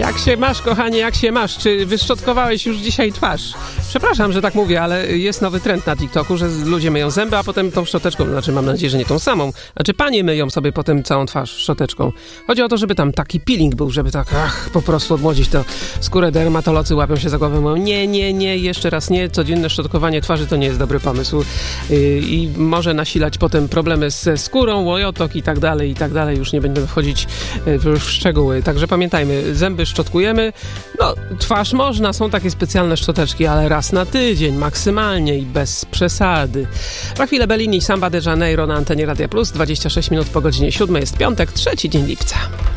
Jak się masz, kochanie, jak się masz? Czy wyszczotkowałeś już dzisiaj twarz? Przepraszam, że tak mówię, ale jest nowy trend na TikToku, że ludzie myją zęby, a potem tą szczoteczką, znaczy mam nadzieję, że nie tą samą, znaczy panie myją sobie potem całą twarz szczoteczką. Chodzi o to, żeby tam taki peeling był, żeby tak po prostu odmłodzić to skórę. Dermatolodzy łapią się za głowę, mówią nie, jeszcze raz nie, codzienne szczotkowanie twarzy to nie jest dobry pomysł i może nasilać potem problemy ze skórą, łojotok i tak dalej, już nie będę wchodzić w szczegóły. Także pamiętajmy, zęby szczotkujemy, no twarz można, są takie specjalne szczoteczki, ale raz na tydzień maksymalnie i bez przesady. Za chwilę Bellini, Samba de Janeiro na antenie Radia Plus, 26 minut po godzinie 7, jest piątek, 3 dzień lipca.